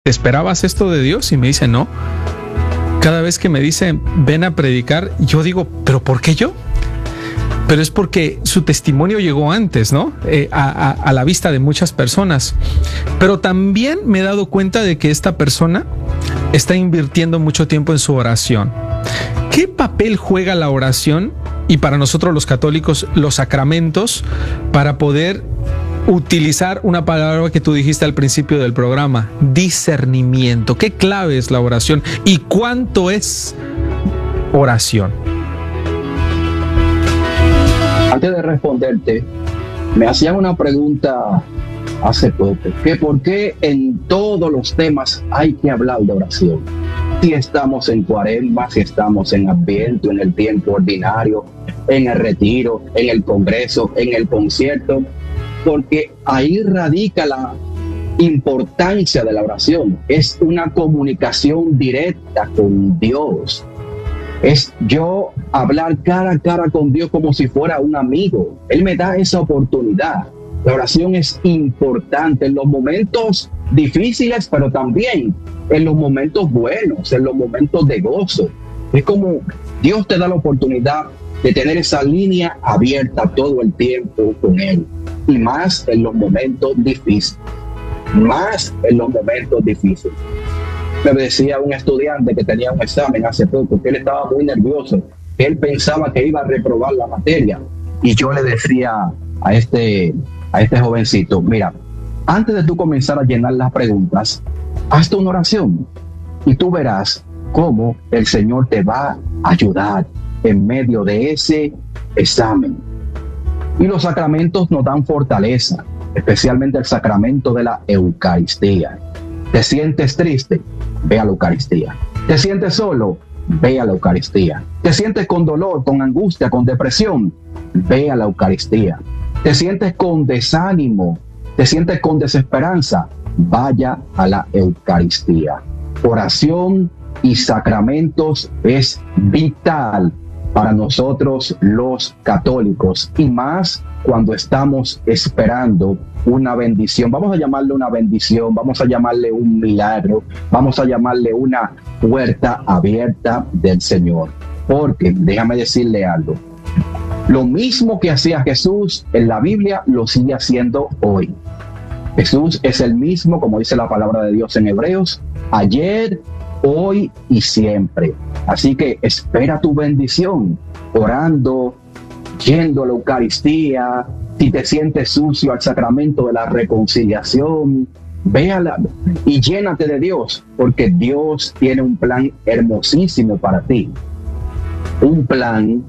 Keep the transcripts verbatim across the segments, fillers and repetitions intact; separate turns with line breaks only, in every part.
¿esperabas esto de Dios? Y me dice, no. Cada vez que me dice, ven a predicar, yo digo, ¿pero por qué yo? Pero es porque su testimonio llegó antes, ¿no? Eh, a, a, a la vista de muchas personas. Pero también me he dado cuenta de que esta persona está invirtiendo mucho tiempo en su oración. ¿Qué papel juega la oración y para nosotros los católicos los sacramentos para poder utilizar una palabra que tú dijiste al principio del programa, discernimiento? ¿Qué clave es la oración y cuánto es oración?
Antes de responderte, me hacían una pregunta hace poco, que por qué en todos los temas hay que hablar de oración. Si estamos en cuaresma, si estamos en Adviento, en el tiempo ordinario, en el retiro, en el congreso, en el concierto, porque ahí radica la importancia de la oración. Es una comunicación directa con Dios. Es yo hablar cara a cara con Dios como si fuera un amigo. Él me da esa oportunidad. La oración es importante en los momentos difíciles, pero también en los momentos buenos, en los momentos de gozo. Es como Dios te da la oportunidad de tener esa línea abierta todo el tiempo con Él. Y más en los momentos difíciles. Más en los momentos difíciles. Me decía un estudiante que tenía un examen hace poco, que él estaba muy nervioso, que él pensaba que iba a reprobar la materia. Y yo le decía a este, a este jovencito, mira, antes de tú comenzar a llenar las preguntas, hazte una oración y tú verás cómo el Señor te va a ayudar en medio de ese examen. Y los sacramentos nos dan fortaleza, especialmente el sacramento de la Eucaristía. ¿Te sientes triste? Ve a la Eucaristía. ¿Te sientes solo? Ve a la Eucaristía. ¿Te sientes con dolor, con angustia, con depresión? Ve a la Eucaristía. ¿Te sientes con desánimo? ¿Te sientes con desesperanza? Vaya a la Eucaristía. Oración y sacramentos es vital para nosotros los católicos, y más cuando estamos esperando una bendición. Vamos a llamarle una bendición, vamos a llamarle un milagro, vamos a llamarle una puerta abierta del Señor. Porque déjame decirle algo, lo mismo que hacía Jesús en la Biblia lo sigue haciendo hoy. Jesús es el mismo, como dice la palabra de Dios en Hebreos, ayer, hoy y siempre. Así que espera tu bendición, orando, yendo a la Eucaristía. Si te sientes sucio, al sacramento de la reconciliación, véala y llénate de Dios, porque Dios tiene un plan hermosísimo para ti. Un plan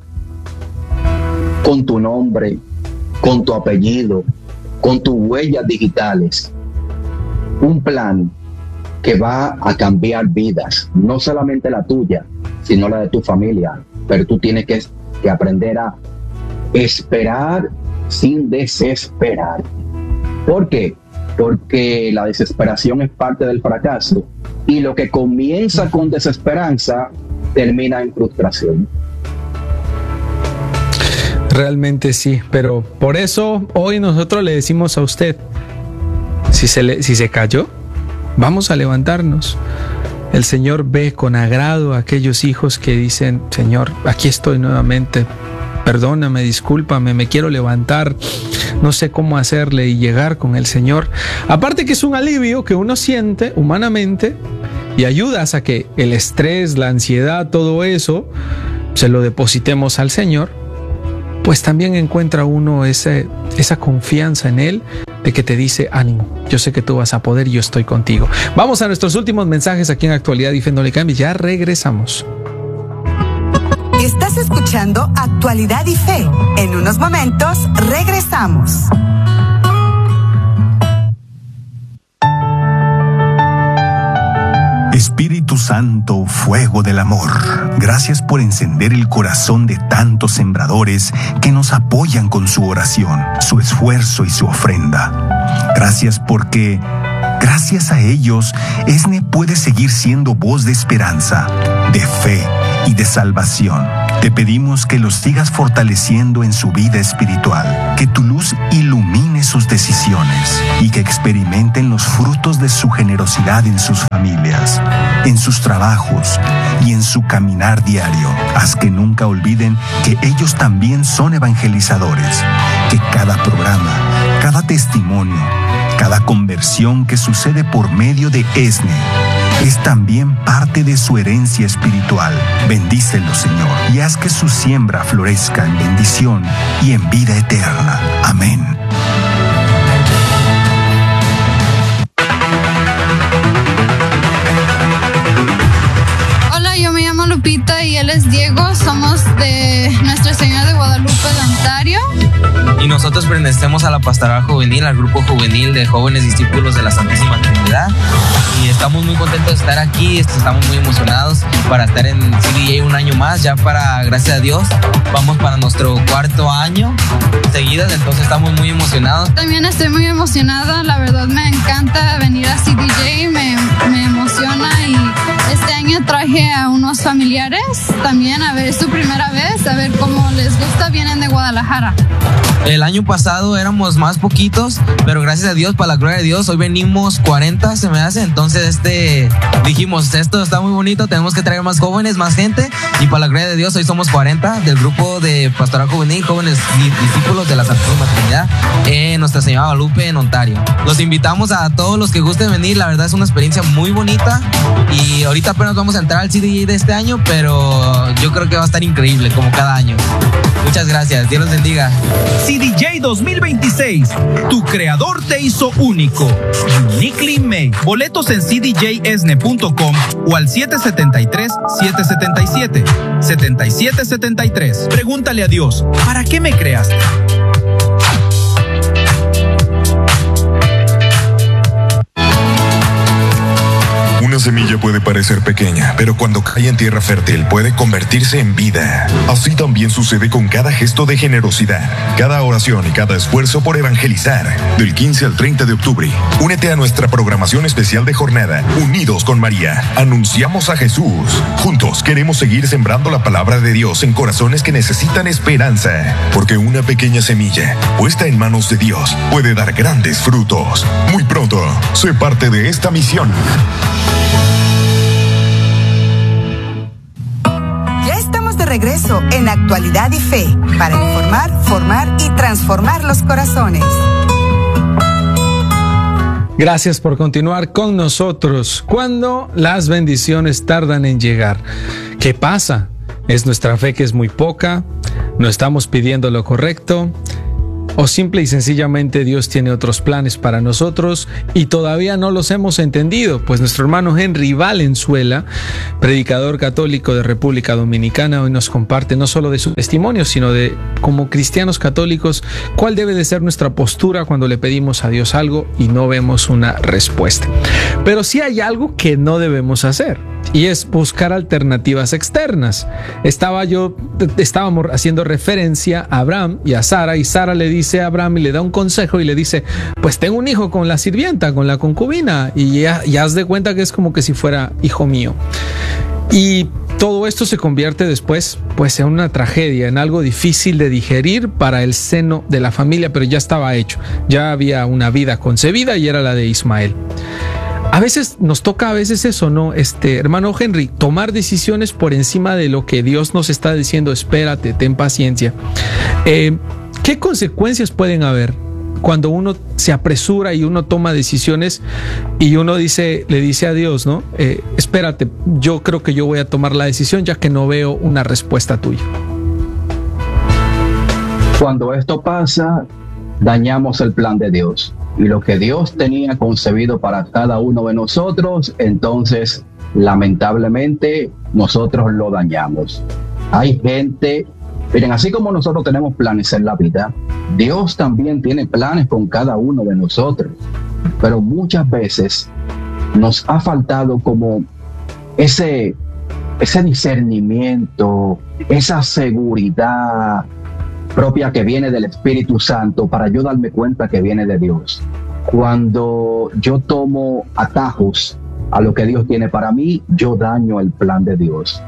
con tu nombre, con tu apellido, con tus huellas digitales. Un plan que va a cambiar vidas, no solamente la tuya, sino la de tu familia. Pero tú tienes que, que aprender a esperar sin desesperar. ¿Por qué? Porque la desesperación es parte del fracaso, y lo que comienza con desesperanza termina en frustración.
Realmente sí, pero por eso hoy nosotros le decimos a usted, si se, le, si se cayó, vamos a levantarnos. El Señor ve con agrado a aquellos hijos que dicen, Señor, aquí estoy nuevamente, perdóname, discúlpame, me quiero levantar, no sé cómo hacerle, y llegar con el Señor. Aparte que es un alivio que uno siente humanamente, y ayudas a que el estrés, la ansiedad, todo eso, se lo depositemos al Señor, pues también encuentra uno ese, esa confianza en Él, de que te dice, ánimo, yo sé que tú vas a poder, yo estoy contigo. Vamos a nuestros últimos mensajes aquí en Actualidad y Fe No Le Cambie. Ya regresamos.
Estás escuchando Actualidad y Fe. En unos momentos regresamos.
Espíritu Santo, fuego del amor, gracias por encender el corazón de tantos sembradores que nos apoyan con su oración, su esfuerzo y su ofrenda. Gracias porque, gracias a ellos, ESNE puede seguir siendo voz de esperanza, de fe y de salvación. Te pedimos que los sigas fortaleciendo en su vida espiritual, que tu luz ilumine sus decisiones y que experimenten los frutos de su generosidad en sus familias, en sus trabajos y en su caminar diario. Haz que nunca olviden que ellos también son evangelizadores, que cada programa, cada testimonio, cada conversión que sucede por medio de ESNE es también parte de su herencia espiritual. Bendícelo, Señor, y haz que su siembra florezca en bendición y en vida eterna. Amén.
Hola, yo me llamo Lupita y él es Diego. Somos de Nuestra Señora de Guadalupe de Ontario.
Y nosotros pertenecemos a la Pastoral Juvenil, al grupo juvenil de jóvenes discípulos de la Santísima Trinidad. Y estamos muy contentos de estar aquí, estamos muy emocionados para estar en C D J un año más. Ya para, gracias a Dios, vamos para nuestro cuarto año seguidas, entonces estamos muy emocionados.
También estoy muy emocionada, la verdad me encanta venir a C D J, me, me emociona y este año traje a unos familiares también, a ver, es su primera vez, a ver cómo les gusta, vienen de Guadalajara.
El año pasado éramos más poquitos, pero gracias a Dios, para la gloria de Dios, hoy venimos cuarenta, se me hace. Entonces este dijimos, esto está muy bonito, tenemos que traer más jóvenes, más gente. Y para la gloria de Dios, hoy somos cuarenta del grupo de Pastoral Juvenil, jóvenes discípulos de la Santísima Trinidad en Nuestra Señora de Guadalupe en Ontario. Los invitamos a todos los que gusten venir, la verdad es una experiencia muy bonita. Y ahorita apenas vamos a entrar al C D J de este año, pero yo creo que va a estar increíble, como cada año. Muchas gracias, Dios los bendiga.
C D J dos mil veintiséis, tu creador te hizo único. Uniquely made. Boletos en c d j esne punto com o al siete siete tres, siete siete siete, siete siete siete tres. Pregúntale a Dios, ¿para qué me creaste?
Una semilla puede parecer pequeña, pero cuando cae en tierra fértil puede convertirse en vida. Así también sucede con cada gesto de generosidad, cada oración y cada esfuerzo por evangelizar. Del quince al treinta de octubre, únete a nuestra programación especial de jornada, Unidos con María. Anunciamos a Jesús. Juntos queremos seguir sembrando la palabra de Dios en corazones que necesitan esperanza, porque una pequeña semilla puesta en manos de Dios puede dar grandes frutos. Muy pronto, sé parte de esta misión.
Ya estamos de regreso en Actualidad y Fe para informar, formar y transformar los corazones.
Gracias por continuar con nosotros. Cuando las bendiciones tardan en llegar, ¿qué pasa? ¿Es nuestra fe que es muy poca? ¿No estamos pidiendo lo correcto? ¿O simple y sencillamente Dios tiene otros planes para nosotros y todavía no los hemos entendido? Pues nuestro hermano Henry Valenzuela, predicador católico de República Dominicana, hoy nos comparte no solo de su testimonio, sino de, como cristianos católicos, cuál debe de ser nuestra postura cuando le pedimos a Dios algo y no vemos una respuesta. Pero sí hay algo que no debemos hacer, y es buscar alternativas externas. Estaba yo, estábamos haciendo referencia a Abraham y a Sara, y Sara le dice a Abraham y le da un consejo y le dice, pues tengo un hijo con la sirvienta, con la concubina, y ya, ya haz de cuenta que es como que si fuera hijo mío. Y todo esto se convierte después pues en una tragedia, en algo difícil de digerir para el seno de la familia, pero ya estaba hecho, ya había una vida concebida y era la de Ismael. A veces nos toca a veces eso, ¿no? Este, hermano Henry, tomar decisiones por encima de lo que Dios nos está diciendo. Espérate, ten paciencia. Eh, ¿Qué consecuencias pueden haber cuando uno se apresura y uno toma decisiones y uno dice, le dice a Dios, ¿no? Eh, espérate, yo creo que yo voy a tomar la decisión ya que no veo una respuesta tuya.
Cuando esto pasa, dañamos el plan de Dios. Y lo que Dios tenía concebido para cada uno de nosotros, entonces, lamentablemente, nosotros lo dañamos. Hay gente, miren, así como nosotros tenemos planes en la vida, Dios también tiene planes con cada uno de nosotros. Pero muchas veces nos ha faltado como ese, ese discernimiento, esa seguridad propia que viene del Espíritu Santo para yo darme cuenta que viene de Dios. Cuando yo tomo atajos a lo que Dios tiene para mí, yo daño el plan de Dios.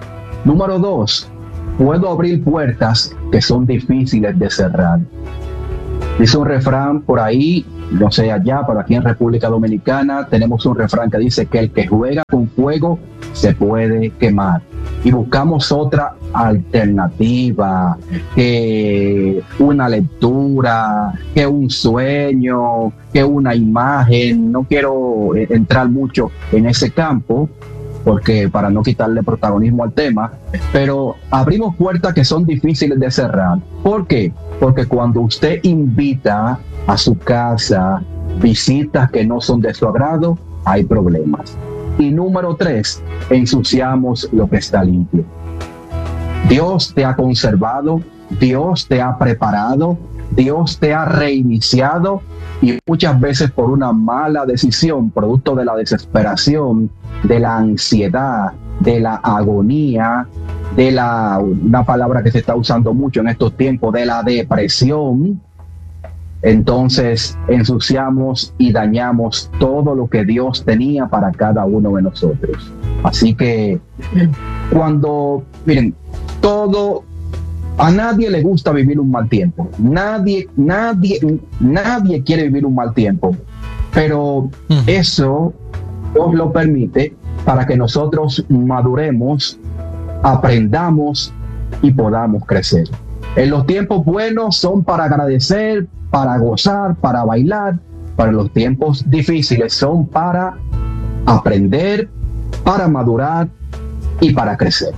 Número dos, puedo abrir puertas que son difíciles de cerrar. Dice un refrán por ahí, no sé allá, pero aquí en República Dominicana tenemos un refrán que dice que el que juega con fuego se puede quemar. Y buscamos otra alternativa, que una lectura, que un sueño, que una imagen. No quiero entrar mucho en ese campo, porque para no quitarle protagonismo al tema, pero abrimos puertas que son difíciles de cerrar. ¿Por qué? Porque cuando usted invita a su casa visitas que no son de su agrado, hay problemas. Y número tres, ensuciamos lo que está limpio. Dios te ha conservado, Dios te ha preparado, Dios te ha reiniciado, y muchas veces por una mala decisión, producto de la desesperación, de la ansiedad, de la agonía, de la, una palabra que se está usando mucho en estos tiempos, de la depresión, entonces ensuciamos y dañamos todo lo que Dios tenía para cada uno de nosotros. Así que cuando, miren, todo... A nadie le gusta vivir un mal tiempo. Nadie, nadie, nadie quiere vivir un mal tiempo. Pero mm. eso Dios lo permite para que nosotros maduremos, aprendamos y podamos crecer. En los tiempos buenos son para agradecer, para gozar, para bailar. Para los tiempos difíciles son para aprender, para madurar y para crecer.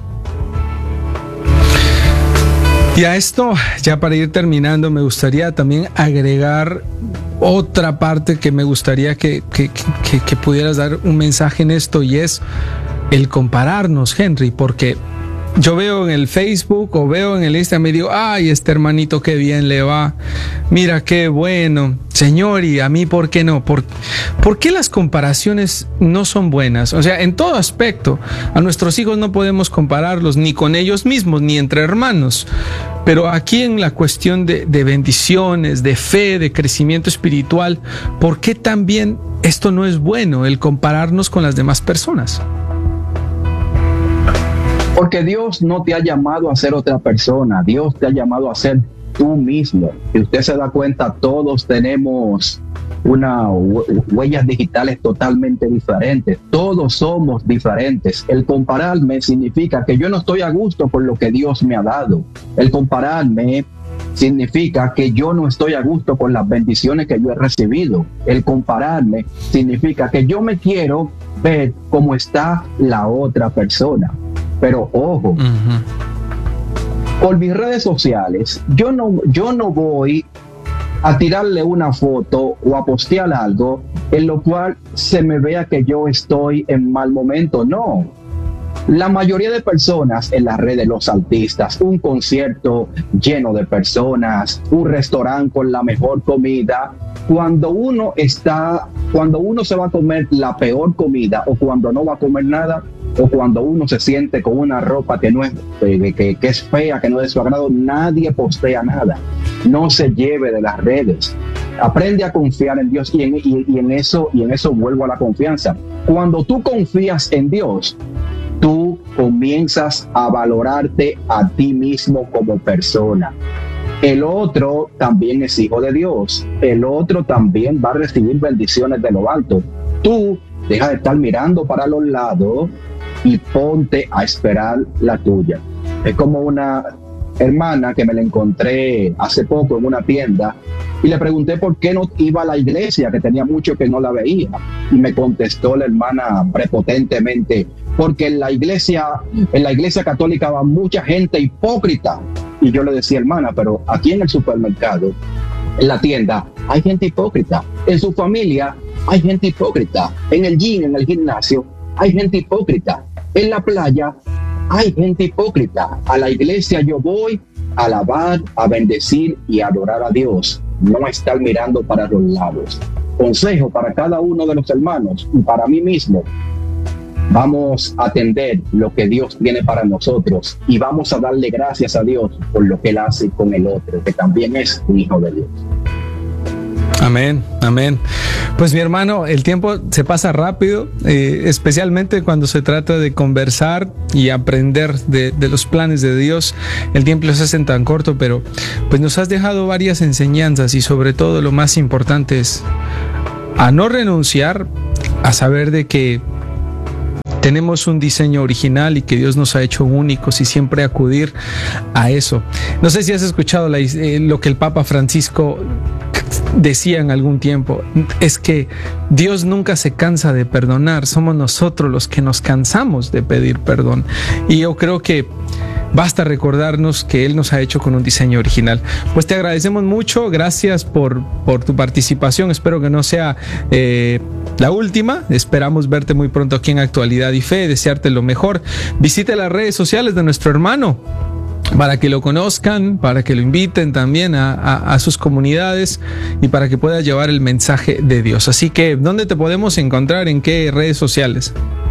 Y a esto, ya para ir terminando, me gustaría también agregar otra parte que me gustaría que, que, que, que pudieras dar un mensaje en esto, y es el compararnos, Henry, porque yo veo en el Facebook o veo en el Instagram y digo, ay, este hermanito qué bien le va, mira qué bueno, Señor, y a mí ¿por qué no? ¿Por, ¿por qué las comparaciones no son buenas? O sea, en todo aspecto, a nuestros hijos no podemos compararlos ni con ellos mismos, ni entre hermanos, pero aquí en la cuestión de, de bendiciones, de fe, de crecimiento espiritual, ¿por qué también esto no es bueno, el compararnos con las demás personas?
Porque Dios no te ha llamado a ser otra persona, Dios te ha llamado a ser tú mismo. Si usted se da cuenta, todos tenemos unas huellas digitales totalmente diferentes, todos somos diferentes. El compararme significa que yo no estoy a gusto con lo que Dios me ha dado. El compararme significa que yo no estoy a gusto con las bendiciones que yo he recibido. El compararme significa que yo me quiero ver cómo está la otra persona. Pero ojo, uh-huh. por mis redes sociales, yo no, yo no voy a tirarle una foto o a postear algo en lo cual se me vea que yo estoy en mal momento. No. La mayoría de personas en las redes, los artistas, un concierto lleno de personas, un restaurante con la mejor comida, cuando uno está, cuando uno se va a comer la peor comida, o cuando no va a comer nada, o cuando uno se siente con una ropa que no es, que, que, que es fea, que no es de su agrado, nadie postea nada. No se lleve de las redes. Aprende a confiar en Dios, y en, y, y en eso, y en eso vuelvo a la confianza. Cuando tú confías en Dios, tú comienzas a valorarte a ti mismo como persona. El otro también es hijo de Dios. El otro también va a recibir bendiciones de lo alto. Tú deja de estar mirando para los lados y ponte a esperar la tuya. Es como una hermana que me la encontré hace poco en una tienda y le pregunté por qué no iba a la iglesia, que tenía mucho que no la veía, y me contestó la hermana prepotentemente: porque en la iglesia, en la iglesia católica va mucha gente hipócrita. Y yo le decía: hermana, pero aquí en el supermercado, en la tienda, hay gente hipócrita. En su familia hay gente hipócrita. En el gym, en el gimnasio, hay gente hipócrita. En la playa hay gente hipócrita. A la iglesia yo voy a alabar, a bendecir y a adorar a Dios, no estar mirando para los lados. Consejo para cada uno de los hermanos y para mí mismo: vamos a atender lo que Dios tiene para nosotros y vamos a darle gracias a Dios por lo que Él hace con el otro, que también es un hijo de Dios.
Amén, amén. Pues mi hermano, el tiempo se pasa rápido, eh, especialmente cuando se trata de conversar y aprender de, de los planes de Dios. El tiempo se hace tan corto, pero pues nos has dejado varias enseñanzas y sobre todo lo más importante es a no renunciar, a saber de que tenemos un diseño original y que Dios nos ha hecho únicos y siempre acudir a eso. No sé si has escuchado la, eh, lo que el Papa Francisco decía en algún tiempo, es que Dios nunca se cansa de perdonar, somos nosotros los que nos cansamos de pedir perdón. Y yo creo que basta recordarnos que Él nos ha hecho con un diseño original. Pues te agradecemos mucho, gracias por, por tu participación, espero que no sea eh, la última, esperamos verte muy pronto aquí en Actualidad y Fe, desearte lo mejor. Visite las redes sociales de nuestro hermano para que lo conozcan, para que lo inviten también a, a, a sus comunidades y para que pueda llevar el mensaje de Dios. Así que, ¿dónde te podemos encontrar? ¿En qué redes sociales?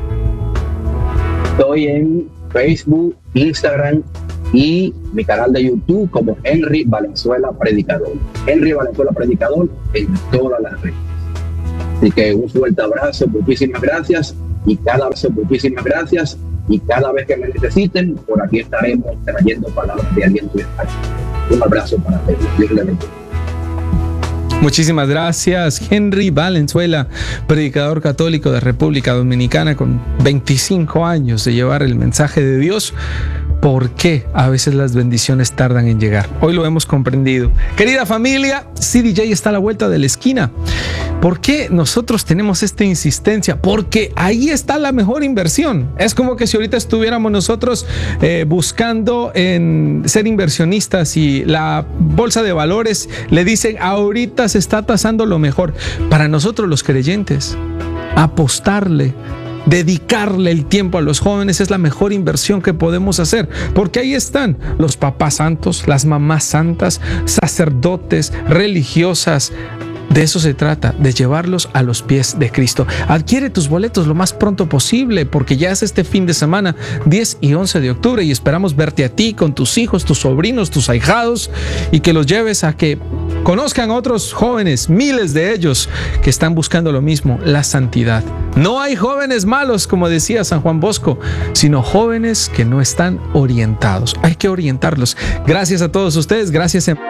Estoy en Facebook, Instagram y mi canal de YouTube como Henry Valenzuela Predicador. Henry Valenzuela Predicador en todas las redes. Así que un fuerte abrazo, muchísimas gracias y cada vez muchísimas gracias. Y cada vez que me necesiten, por aquí estaremos trayendo palabras de aliento y esperanza. Un abrazo para todos. Dios les bendiga.
Muchísimas gracias, Henry Valenzuela, predicador católico de República Dominicana con veinticinco años de llevar el mensaje de Dios. ¿Por qué a veces las bendiciones tardan en llegar? Hoy lo hemos comprendido. Querida familia, C D J está a la vuelta de la esquina. ¿Por qué nosotros tenemos esta insistencia? Porque ahí está la mejor inversión. Es como que si ahorita estuviéramos nosotros eh, buscando en ser inversionistas y la bolsa de valores le dicen ahorita se está tasando lo mejor. Para nosotros los creyentes, apostarle, dedicarle el tiempo a los jóvenes es la mejor inversión que podemos hacer, porque ahí están los papás santos, las mamás santas, sacerdotes, religiosas. De eso se trata, de llevarlos a los pies de Cristo. Adquiere tus boletos lo más pronto posible, porque ya es este fin de semana, diez y once de octubre, y esperamos verte a ti con tus hijos, tus sobrinos, tus ahijados, y que los lleves a que conozcan a otros jóvenes, miles de ellos, que están buscando lo mismo, la santidad. No hay jóvenes malos, como decía San Juan Bosco, sino jóvenes que no están orientados. Hay que orientarlos. Gracias a todos ustedes, gracias. En...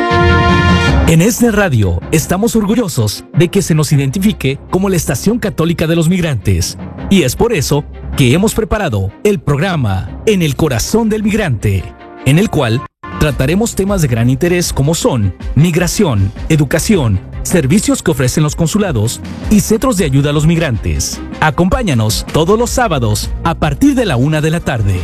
En ESNE Radio estamos orgullosos de que se nos identifique como la Estación Católica de los Migrantes. Y es por eso que hemos preparado el programa En el Corazón del Migrante, en el cual trataremos temas de gran interés como son migración, educación, servicios que ofrecen los consulados y centros de ayuda a los migrantes. Acompáñanos todos los sábados a partir de la una de la tarde.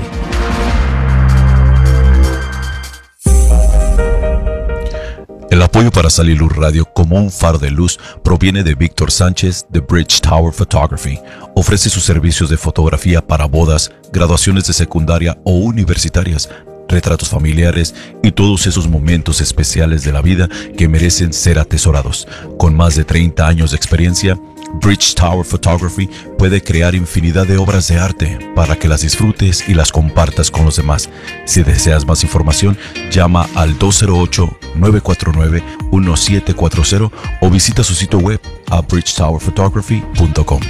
El apoyo para Salilur Radio como un faro de luz proviene de Víctor Sánchez de Bridge Tower Photography. Ofrece sus servicios de fotografía para bodas, graduaciones de secundaria o universitarias, retratos familiares y todos esos momentos especiales de la vida que merecen ser atesorados. Con más de treinta años de experiencia, Bridge Tower Photography puede crear infinidad de obras de arte para que las disfrutes y las compartas con los demás. Si deseas más información, llama al dos cero ocho, nueve cuatro nueve, uno siete cuatro cero o visita su sitio web a bridge tower photography punto com.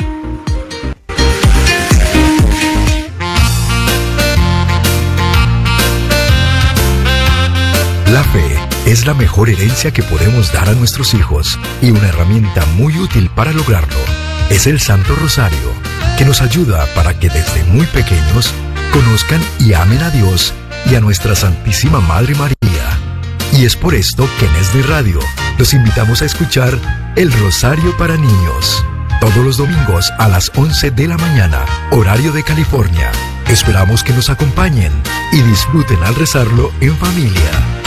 La fe es la mejor herencia que podemos dar a nuestros hijos y una herramienta muy útil para lograrlo es el Santo Rosario, que nos ayuda para que desde muy pequeños conozcan y amen a Dios y a nuestra Santísima Madre María. Y es por esto que en ESNE Radio los invitamos a escuchar El Rosario para Niños, todos los domingos a las once de la mañana, horario de California. Esperamos que nos acompañen y disfruten al rezarlo en familia.